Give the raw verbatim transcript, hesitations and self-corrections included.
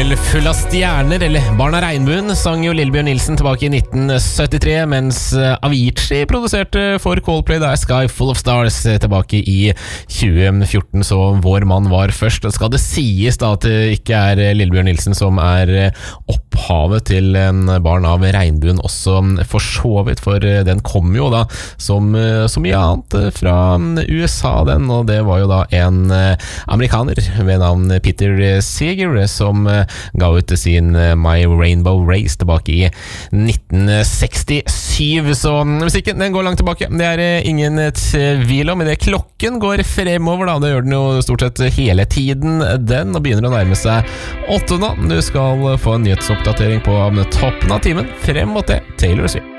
Himmel full av stjerner, eller Barn av regnbuen, sang jo Lillebjørn Nilsen tilbake i nitten syttitre, mens Avicii produserte for Coldplay da Sky Full of Stars tilbake i tjue fjorten, så vår mann var først. Skal det sies da at det ikke er Lillebjørn Nilsen som er opphavet til Barn av regnbuen også for så vidt, for den kom jo da som så mye annet fra U S A den, og det var jo da en amerikaner ved navn Peter Seeger som ga ut sin My Rainbow Race tilbake i nitten sekstisju, så musikken den går langt tilbake, det er ingen tvil om. I det klokken går fremover da, det gjør den jo stort sett hele tiden den, og begynner å nærme seg åtte nå. Du skal få en nyhetsoppdatering på toppen av timen frem mot det Taylor Swift.